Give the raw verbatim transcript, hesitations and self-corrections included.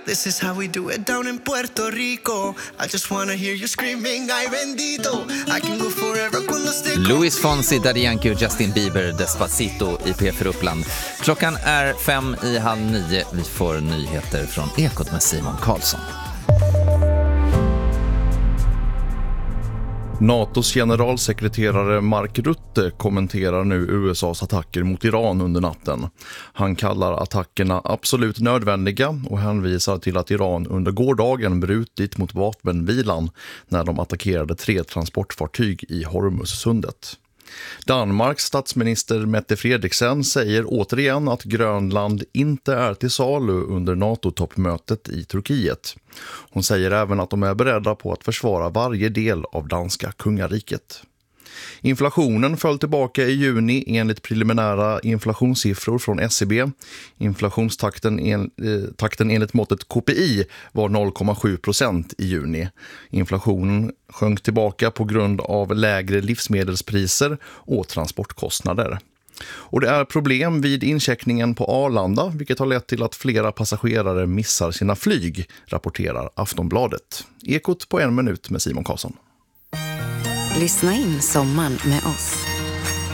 This is how we do it down in Puerto Rico. I just wanna hear you screaming, ay bendito. I can go forever cuando esté contigo. Luis Fonsi, Daddy Yankee och Justin Bieber, Despacito i P fyra Uppland. Klockan är fem i halv nio. Vi får nyheter från Ekot med Simon Karlsson. NATOs generalsekreterare Mark Rutte kommenterar nu U S A:s attacker mot Iran under natten. Han kallar attackerna absolut nödvändiga och hänvisar till att Iran under gårdagen brutit mot vapenvilan när de attackerade tre transportfartyg i Hormuzsundet. Danmarks statsminister Mette Frederiksen säger återigen att Grönland inte är till salu under NATO-toppmötet i Turkiet. Hon säger även att de är beredda på att försvara varje del av danska kungariket. Inflationen föll tillbaka i juni enligt preliminära inflationssiffror från S C B. Inflationstakten en, eh, takten enligt måttet K P I var noll komma sju procent i juni. Inflationen sjönk tillbaka på grund av lägre livsmedelspriser och transportkostnader. Och det är problem vid incheckningen på Arlanda, vilket har lett till att flera passagerare missar sina flyg, rapporterar Aftonbladet. Ekot på en minut med Simon Karlsson. Lyssna in sommaren med oss.